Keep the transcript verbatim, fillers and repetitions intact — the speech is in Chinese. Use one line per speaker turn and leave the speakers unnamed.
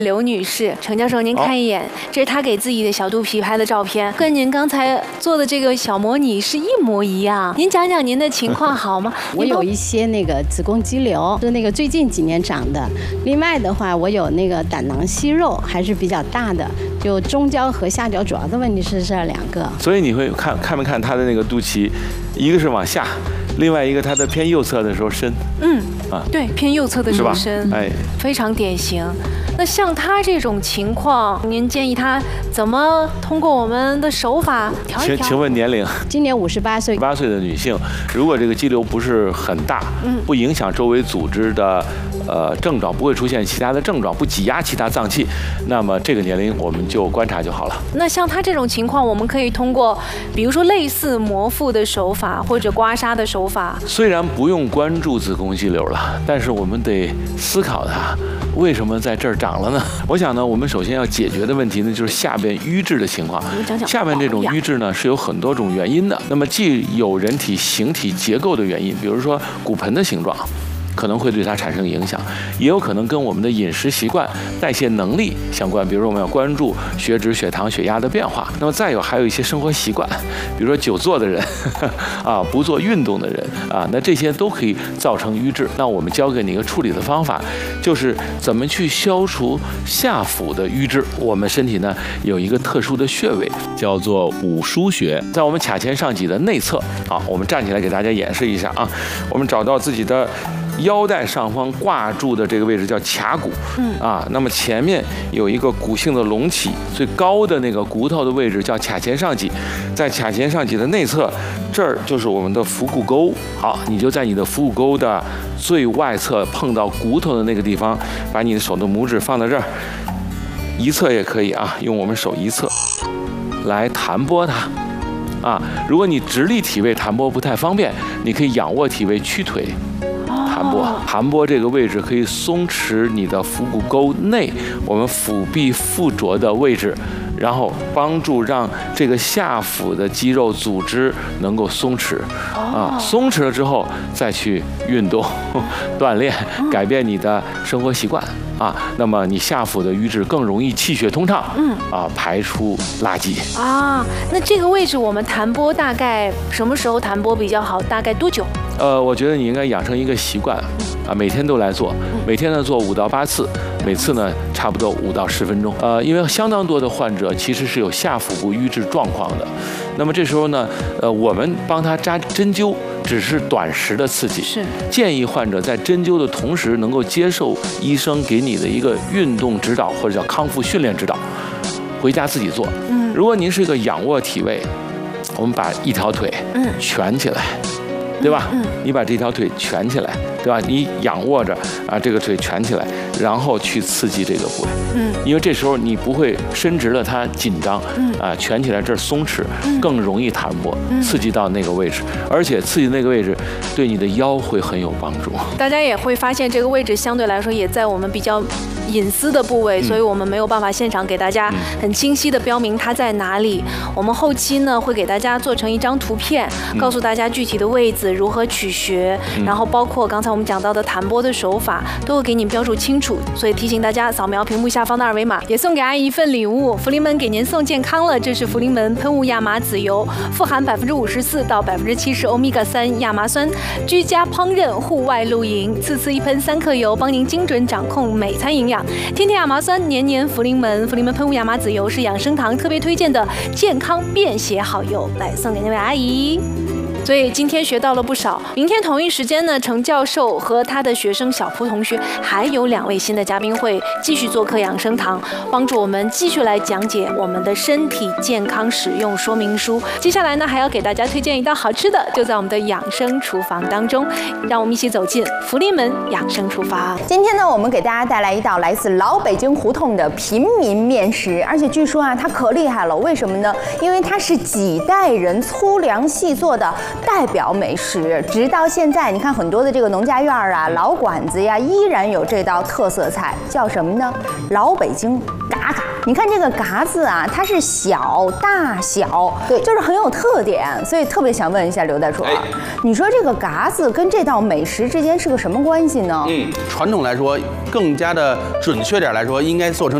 刘女士，程教授，您看一眼，这是她给自己的小肚皮拍的照片，跟您刚才做的这个小模拟是一模一样。您讲讲您的情况好吗？
我有一些那个子宫肌瘤，是那个最近几年长的。另外的话，我有那个胆囊息肉，还是比较大的。就中焦和下焦主要的问题是这两个。
所以你会看看没看她的那个肚脐，一个是往下，另外一个她的偏右侧的时候深。嗯
啊，对，偏右侧的时候深，
哎，
非常典型。那像她这种情况，您建议她怎么通过我们的手法调一调？
请请问年龄？
今年五十八岁。
八岁的女性，如果这个肌瘤不是很大，嗯，不影响周围组织的呃症状，不会出现其他的症状，不挤压其他脏器，那么这个年龄我们就观察就好了。
那像她这种情况，我们可以通过比如说类似磨腹的手法或者刮痧的手法。
虽然不用关注子宫肌瘤了，但是我们得思考它为什么在这儿长了呢？我想呢，我们首先要解决的问题呢，就是下边瘀滞的情况。
讲讲
下边这种瘀滞呢，是有很多种原因的。那么既有人体形体结构的原因，比如说骨盆的形状，可能会对它产生影响，也有可能跟我们的饮食习惯、代谢能力相关。比如说，我们要关注血脂、血糖、血压的变化。那么再有还有一些生活习惯，比如说久坐的人，啊，不做运动的人，啊，那这些都可以造成瘀滞。那我们教给你一个处理的方法，就是怎么去消除下腹的瘀滞。我们身体呢有一个特殊的穴位，叫做五腧穴，在我们髂前上棘的内侧。好，我们站起来给大家演示一下啊。我们找到自己的腰带上方挂住的这个位置叫髂骨，嗯啊，那么前面有一个骨性的隆起，最高的那个骨头的位置叫髂前上棘，在髂前上棘的内侧，这儿就是我们的腹股沟。好，你就在你的腹股沟的最外侧碰到骨头的那个地方，把你的手的拇指放在这儿，一侧也可以啊，用我们手一侧来弹拨它。啊，如果你直立体位弹拨不太方便，你可以仰卧体位屈腿弹拨，弹拨这个位置可以松弛你的腹股沟内我们腹壁附着的位置，然后帮助让这个下腹的肌肉组织能够松弛。啊，松弛了之后再去运动锻炼，改变你的生活习惯。啊，那么你下腹的瘀滞更容易气血通畅，嗯，啊，排出垃圾。
啊，那这个位置我们弹拨大概什么时候弹拨比较好？大概多久？
呃，我觉得你应该养成一个习惯，啊，每天都来做，每天呢做五到八次，每次呢差不多五到十分钟。呃，因为相当多的患者其实是有下腹部瘀滞状况的，那么这时候呢，呃，我们帮他扎针灸。只是短时的刺激，是建议患者在针灸的同时，能够接受医生给你的一个运动指导或者叫康复训练指导，回家自己做。嗯，如果您是一个仰卧体位，我们把一条腿嗯蜷起来，对吧？嗯，你把这条腿蜷起来，对吧？你仰卧着啊，这个腿蜷起来，然后去刺激这个部位。嗯，因为这时候你不会伸直了它紧张，嗯啊，蜷起来这儿松弛，更容易弹拨，刺激到那个位置，而且刺激那个位置对你的腰会很有帮助。
大家也会发现这个位置相对来说也在我们比较隐私的部位，嗯、所以我们没有办法现场给大家很清晰的标明它在哪里。我们后期呢会给大家做成一张图片，告诉大家具体的位置如何取穴，嗯、然后包括刚才我们讲到的弹拨的手法都会给你标注清楚。所以提醒大家扫描屏幕下方的二维码，也送给阿姨一份礼物。福临门给您送健康了，这是福临门喷雾亚麻籽油，富含百分之五十四到百分之七十欧米伽三亚麻酸，居家烹饪、户外露营，次次一喷三克油，帮您精准掌控每餐营养。天天亚麻酸，年年福临门。福临门喷雾亚麻籽油是养生堂特别推荐的健康便携好油，来送给那位阿姨。所以今天学到了不少。明天同一时间呢，程教授和他的学生小蒲同学，还有两位新的嘉宾会继续做客养生堂，帮助我们继续来讲解我们的身体健康使用说明书。接下来呢，还要给大家推荐一道好吃的，就在我们的养生厨房当中，让我们一起走进福临门养生厨房。
今天呢，我们给大家带来一道来自老北京胡同的平民面食，而且据说啊，它可厉害了。为什么呢？因为它是几代人粗粮细做的代表美食，直到现在，你看很多的这个农家院啊、老馆子呀，依然有这道特色菜，叫什么呢？老北京嘎嘎。 你看这个嘎子啊，它是小大小，对，就是很有特点，所以特别想问一下刘大厨，哎、你说这个嘎子跟这道美食之间是个什么关系呢？
嗯，传统来说，更加的准确点来说，应该做成